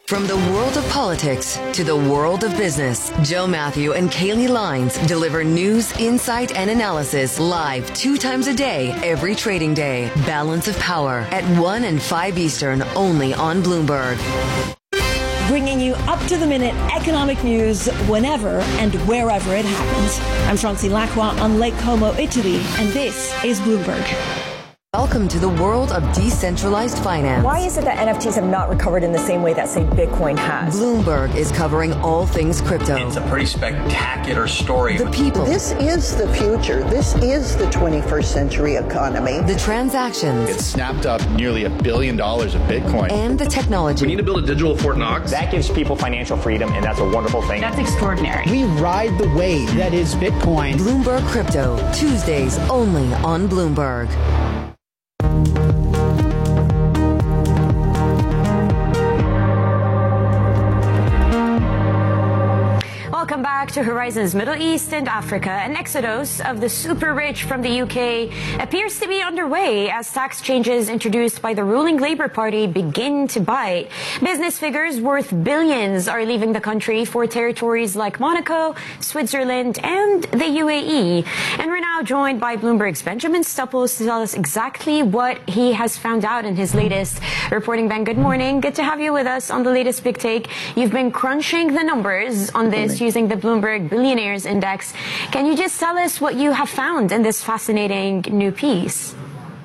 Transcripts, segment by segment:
From the world of politics to the world of business, Joe Matthew and Kaylee Lines deliver news, insight, and analysis live 2 times a day, every trading day. Balance of Power at 1 and 5 Eastern, only on Bloomberg. Bringing you up-to-the-minute economic news whenever and wherever it happens. I'm Chauncey Lacroix on Lake Como, Italy, and this is Bloomberg. Welcome to the world of decentralized finance. Why is it that NFTs have not recovered in the same way that, say, Bitcoin has? Bloomberg is covering all things crypto. It's a pretty spectacular story. The people. This is the future. This is the 21st century economy. The transactions. It snapped up nearly $1 billion of Bitcoin. And the technology. We need to build a digital Fort Knox. That gives people financial freedom, and that's a wonderful thing. That's extraordinary. We ride the wave that is Bitcoin. Bloomberg Crypto, Tuesdays only on Bloomberg. Welcome back to Horizons Middle East and Africa. An exodus of the super rich from the UK appears to be underway as tax changes introduced by the ruling Labour Party begin to bite. Business figures worth billions are leaving the country for territories like Monaco, Switzerland, and the UAE. And we're now joined by Bloomberg's Benjamin Stupples to tell us exactly what he has found out in his latest reporting. Ben, good morning. Good to have you with us on the latest Big Take. You've been crunching the numbers on this using the Bloomberg Billionaires Index. Can you just tell us what you have found in this fascinating new piece?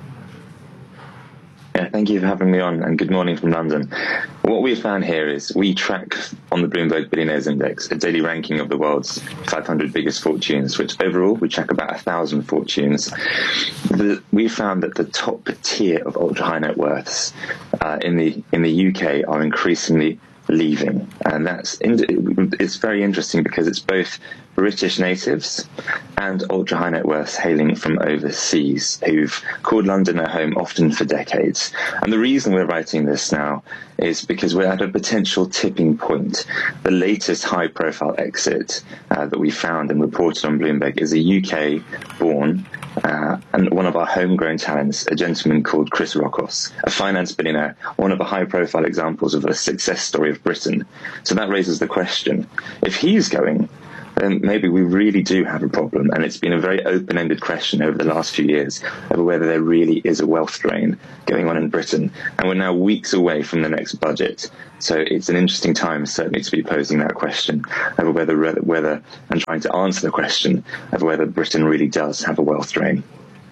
Yeah, thank you for having me on, and good morning from London. What we found here is we track on the Bloomberg Billionaires Index a daily ranking of the world's 500 biggest fortunes, which overall we track about 1,000 fortunes. We found that the top tier of ultra-high net worths in the UK are increasingly leaving, and it's very interesting because it's both British natives and ultra high net worths hailing from overseas who've called London their home often for decades. And the reason we're writing this now is because we're at a potential tipping point. The latest high profile exit that we found and reported on Bloomberg is a UK born and one of our homegrown talents, a gentleman called Chris Rockos, a finance billionaire, one of the high-profile examples of a success story of Britain. So that raises the question, if he's going, then maybe we really do have a problem. And it's been a very open-ended question over the last few years over whether there really is a wealth drain going on in Britain. And we're now weeks away from the next budget. So it's an interesting time, certainly, to be posing that question over whether and trying to answer the question of whether Britain really does have a wealth drain.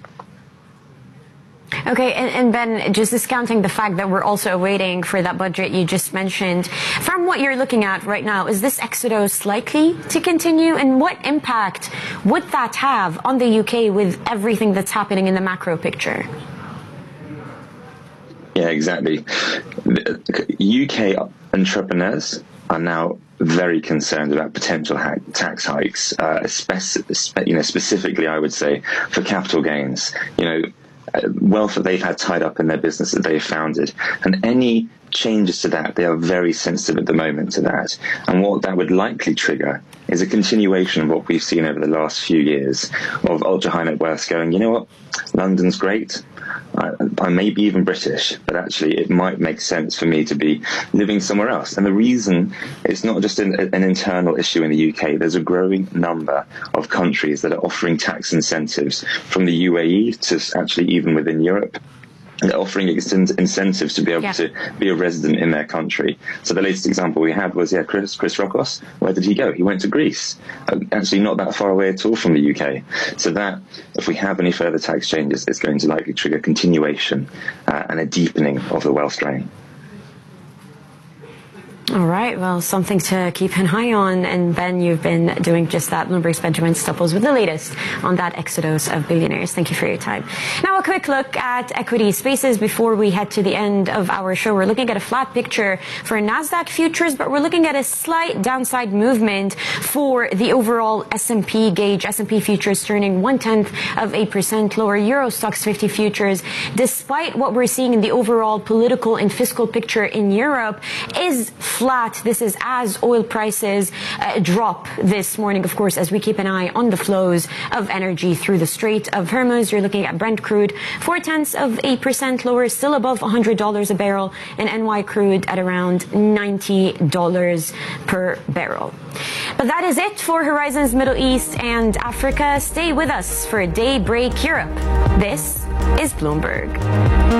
Okay, and Ben, just discounting the fact that we're also waiting for that budget you just mentioned, from what you're looking at right now, is this exodus likely to continue? And what impact would that have on the UK with everything that's happening in the macro picture? Yeah, exactly. UK entrepreneurs are now very concerned about potential tax hikes, specifically, I would say, for capital gains. Wealth that they've had tied up in their business that they've founded, and any changes to that, they are very sensitive at the moment to that. And what that would likely trigger is a continuation of what we've seen over the last few years of ultra high net worths going, you know what, London's great. I may be even British, but actually it might make sense for me to be living somewhere else. And the reason it's not just an internal issue in the UK. There's a growing number of countries that are offering tax incentives, from the UAE to actually even within Europe. They're offering incentives to be able to be a resident in their country. So the latest example we had was, Chris Rockos. Where did he go? He went to Greece. Actually not that far away at all from the UK. So that, if we have any further tax changes, it's going to likely trigger continuation and a deepening of the wealth drain. All right. Well, something to keep an eye on. And Ben, you've been doing just that. Bloomberg's Benjamin Stupples with the latest on that exodus of billionaires. Thank you for your time. Now, a quick look at equity spaces before we head to the end of our show. We're looking at a flat picture for NASDAQ futures, but we're looking at a slight downside movement for the overall S&P gauge. S&P futures turning 0.1% lower. Euro Stoxx 50 futures, despite what we're seeing in the overall political and fiscal picture in Europe, is flat. This is as oil prices drop this morning, of course, as we keep an eye on the flows of energy through the Strait of Hormuz. You're looking at Brent crude 0.4% lower, still above $100 a barrel, and NY crude at around $90 per barrel. But that is it for Horizons Middle East and Africa. Stay with us for Daybreak Europe. This is Bloomberg.